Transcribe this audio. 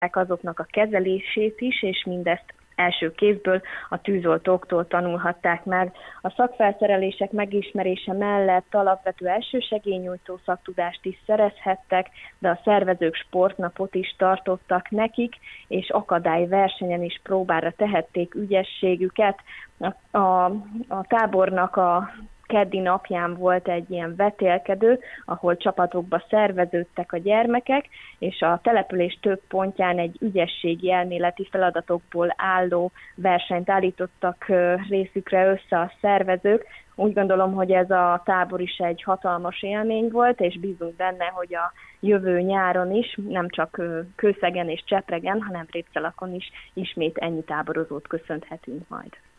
azoknak a kezelését is, és mindezt első kézből a tűzoltóktól tanulhatták meg. A szakfelszerelések megismerése mellett alapvető elsősegélynyújtó szaktudást is szerezhettek, de a szervezők sportnapot is tartottak nekik, és akadályversenyen is próbára tehették ügyességüket. A tábornak a keddi napján volt egy ilyen vetélkedő, ahol csapatokba szerveződtek a gyermekek, és a település több pontján egy ügyességi elméleti feladatokból álló versenyt állítottak részükre össze a szervezők. Úgy gondolom, hogy ez a tábor is egy hatalmas élmény volt, és bízunk benne, hogy a jövő nyáron is, nem csak Kőszegen és Csepregen, hanem Répcelakon is ismét ennyi táborozót köszönhetünk majd.